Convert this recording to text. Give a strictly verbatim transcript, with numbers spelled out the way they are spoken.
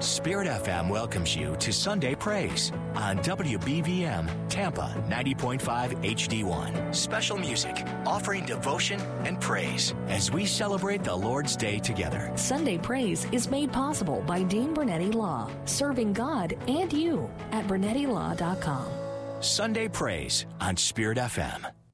Spirit F M welcomes you to Sunday Praise on W B V M Tampa ninety point five H D one. Special music offering devotion and praise as we celebrate the Lord's Day together. Sunday Praise is made possible by Dean Bernetti Law, serving God and you at bernetti law dot com. Sunday Praise on Spirit F M.